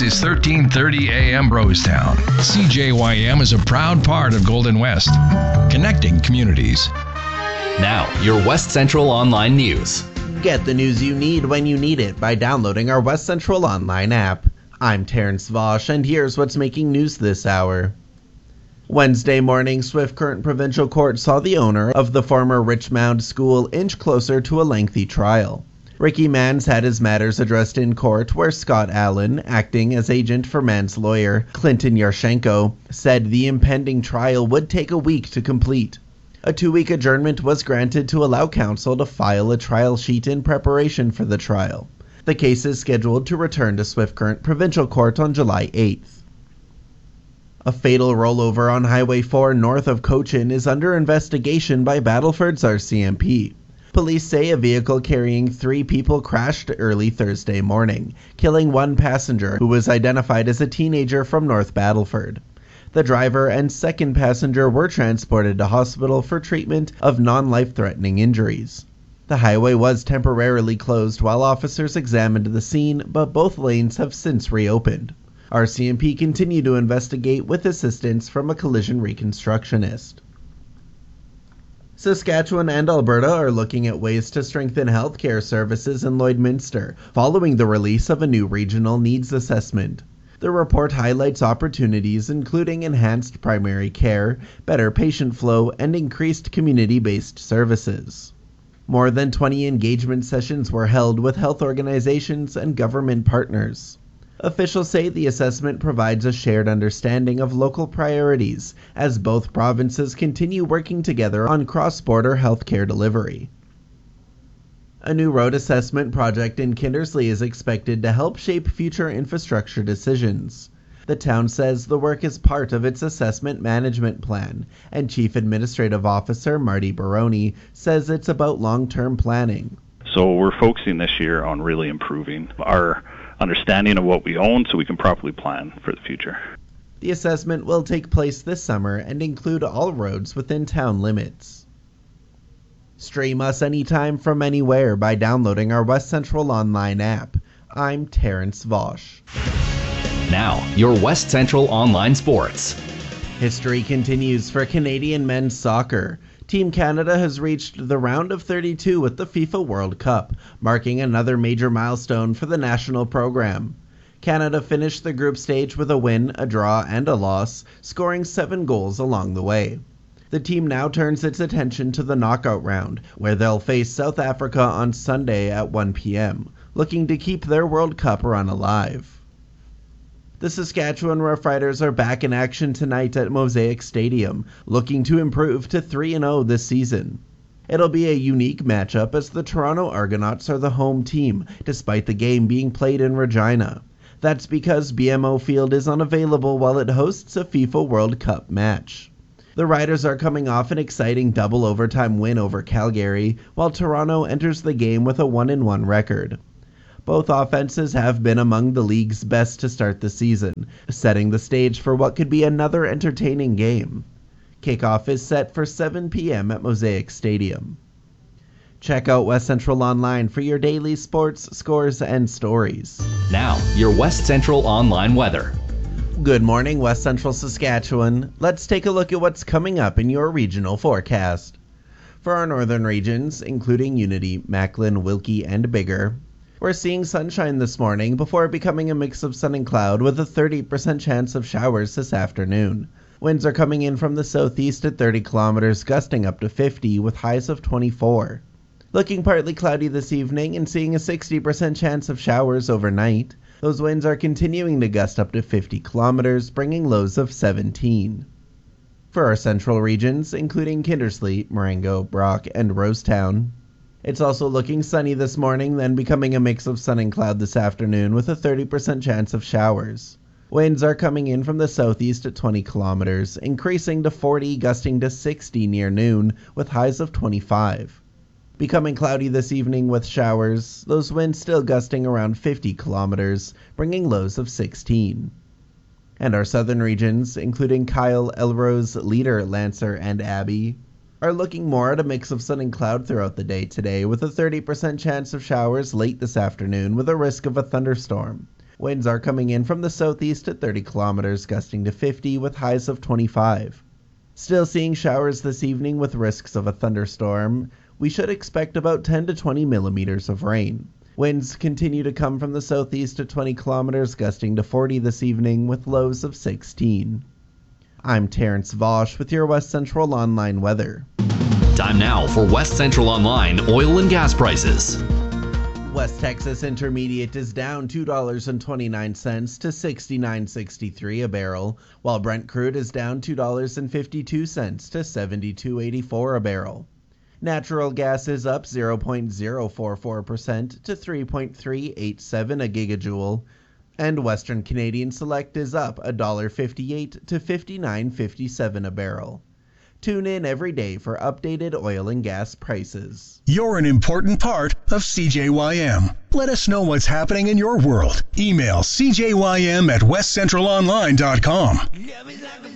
is 1330 AM Rosetown. CJYM is a proud part of Golden West, connecting communities. Now, your West Central Online News. Get the news you need when you need it by downloading our West Central Online app. I'm Terrence Vosch, and here's what's making news this hour. Wednesday morning, Swift Current Provincial Court saw the owner of the former Richmond School inch closer to a lengthy trial. Ricky Manns had his matters addressed in court, where Scott Allen, acting as agent for Manns' lawyer, Clinton Yarshenko, said the impending trial would take a week to complete. A 2-week adjournment was granted to allow counsel to file a trial sheet in preparation for the trial. The case is scheduled to return to Swift Current Provincial Court on July 8th. A fatal rollover on Highway 4 north of Cochin is under investigation by Battleford's RCMP. Police say a vehicle carrying 3 people crashed early Thursday morning, killing 1 passenger who was identified as a teenager from North Battleford. The driver and second passenger were transported to hospital for treatment of non-life-threatening injuries. The highway was temporarily closed while officers examined the scene, but both lanes have since reopened. RCMP continue to investigate with assistance from a collision reconstructionist. Saskatchewan and Alberta are looking at ways to strengthen healthcare services in Lloydminster following the release of a new regional needs assessment. The report highlights opportunities including enhanced primary care, better patient flow, and increased community-based services. More than 20 engagement sessions were held with health organizations and government partners. Officials say the assessment provides a shared understanding of local priorities as both provinces continue working together on cross-border healthcare delivery. A new road assessment project in Kindersley is expected to help shape future infrastructure decisions. The town says the work is part of its assessment management plan, and Chief Administrative Officer Marty Baroni says it's about long-term planning. So we're focusing this year on really improving our understanding of what we own so we can properly plan for the future. The assessment will take place this summer and include all roads within town limits. Stream us anytime from anywhere by downloading our West Central Online app. I'm Terrence Vosch. Now, your West Central Online Sports. History continues for Canadian men's soccer. Team Canada has reached the round of 32 at the FIFA World Cup, marking another major milestone for the national program. Canada finished the group stage with a win, a draw, and a loss, scoring 7 goals along the way. The team now turns its attention to the knockout round, where they'll face South Africa on Sunday at 1 p.m., looking to keep their World Cup run alive. The Saskatchewan Roughriders are back in action tonight at Mosaic Stadium, looking to improve to 3-0 this season. It'll be a unique matchup as the Toronto Argonauts are the home team, despite the game being played in Regina. That's because BMO Field is unavailable while it hosts a FIFA World Cup match. The Riders are coming off an exciting double overtime win over Calgary, while Toronto enters the game with a 1-1 record. Both offenses have been among the league's best to start the season, setting the stage for what could be another entertaining game. Kickoff is set for 7 p.m. at Mosaic Stadium. Check out West Central Online for your daily sports, scores, and stories. Now, your West Central Online weather. Good morning, West Central Saskatchewan. Let's take a look at what's coming up in your regional forecast. For our northern regions, including Unity, Macklin, Wilkie, and Biggar, we're seeing sunshine this morning before becoming a mix of sun and cloud with a 30% chance of showers this afternoon. Winds are coming in from the southeast at 30 kilometers, gusting up to 50 with highs of 24. Looking partly cloudy this evening and seeing a 60% chance of showers overnight. Those winds are continuing to gust up to 50 kilometers, bringing lows of 17. For our central regions, including Kindersley, Marengo, Brock, and Rosetown, it's also looking sunny this morning, then becoming a mix of sun and cloud this afternoon with a 30% chance of showers. Winds are coming in from the southeast at 20 kilometers, increasing to 40, gusting to 60 near noon with highs of 25. Becoming cloudy this evening with showers, those winds still gusting around 50 kilometers, bringing lows of 16. And our southern regions, including Kyle, Elrose, Leader, Lancer, and Abbey, are looking more at a mix of sun and cloud throughout the day today with a 30% chance of showers late this afternoon with a risk of a thunderstorm. Winds are coming in from the southeast at 30 kilometers, gusting to 50 with highs of 25. Still seeing showers this evening with risks of a thunderstorm. We should expect about 10 to 20 millimeters of rain. Winds continue to come from the southeast at 20 kilometers, gusting to 40 this evening with lows of 16. I'm Terrence Vosch with your West Central Online weather. Time now for West Central Online oil and gas prices. West Texas Intermediate is down $2.29 to $69.63 a barrel, while Brent crude is down $2.52 to $72.84 a barrel. Natural gas is up 0.044% to 3.387 a gigajoule, and Western Canadian Select is up $1.58 to $59.57 a barrel. Tune in every day for updated oil and gas prices. You're an important part of CJYM. Let us know what's happening in your world. Email cjym@westcentralonline.com.